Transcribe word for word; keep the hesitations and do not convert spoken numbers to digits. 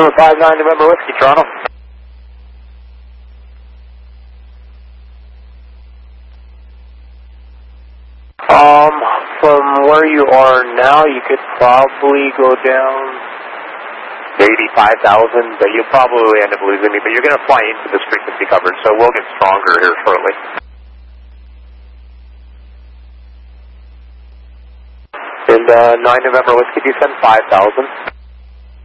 seven five nine November Whiskey, Toronto. Um, from where you are now, you could probably go down eighty-five thousand, but you'll probably end up losing me, but you're going to fly into this frequency coverage, so we'll get stronger here shortly. And uh, nine November Whiskey, descend five thousand.